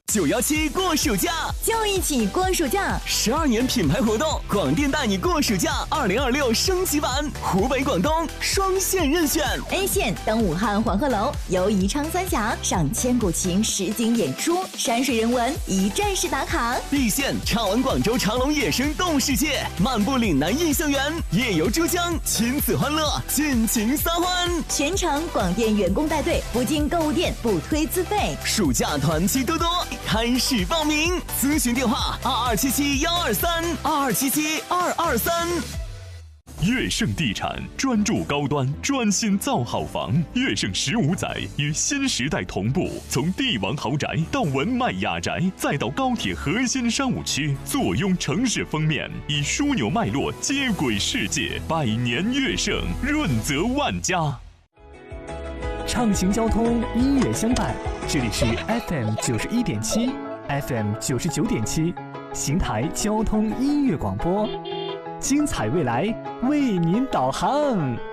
917过暑假， 就一起过暑假。 12年品牌活动，广电带你过暑假2026升级版，湖北、广东双线任选。 A 线登武汉黄鹤楼，游宜昌三峡，赏千古情实景演出，山水人文一站式打卡。 B 线畅玩广州长隆野生动物世界，漫步岭南印象园，夜游珠江，亲子欢乐，尽情撒欢。 全程广电员工带队，不进购物店，不推自费。 暑假团期多多，开始报名，咨询电话2277-123，2277-223。 悦盛地产专注高端，专心造好房。悦盛15载与新时代同步，从帝王豪宅到文迈雅宅，再到高铁核心商务区，坐拥城市封面，以枢纽脉络接轨世界。百年悦盛，润泽万家。 畅行交通，音乐相伴。这里是 FM 91.7 ，FM 99.7，邢台交通音乐广播。精彩未来为您导航。